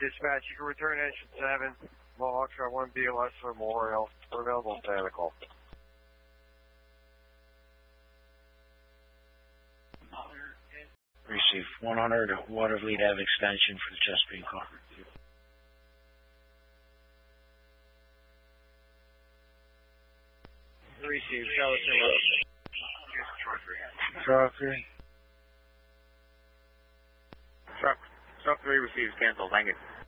Dispatch, you can return engine 7, Mohawk Shot 1 BLS Memorial, for available technical. Receive 100 Watervliet Ave extension for the Chesapeake car. Receive, Charlotte. Truck 3. Truck 3 receives cancel, thank you.